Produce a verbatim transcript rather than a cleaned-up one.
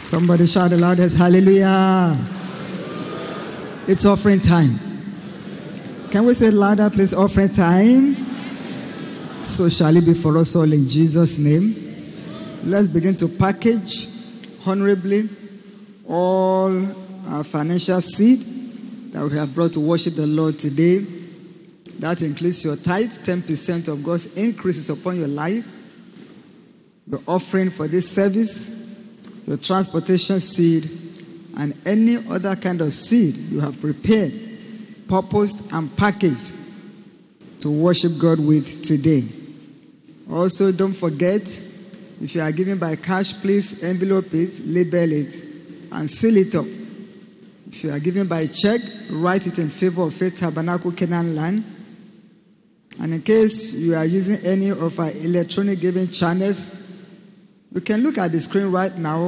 Somebody shout the loudest, hallelujah. It's offering time. Can we say it louder, please? Offering time. So shall it be for us all in Jesus' name. Let's begin to package honorably all our financial seed that we have brought to worship the Lord today. That includes your tithe, ten percent of God's increases upon your life, your offering for this service, your transportation seed, and any other kind of seed you have prepared, purposed, and packaged to worship God with today. Also, don't forget, if you are giving by cash, please envelope it, label it, and seal it up. If you are giving by check, write it in favor of Faith Tabernacle Canaan Land. And in case you are using any of our electronic giving channels, you can look at the screen right now.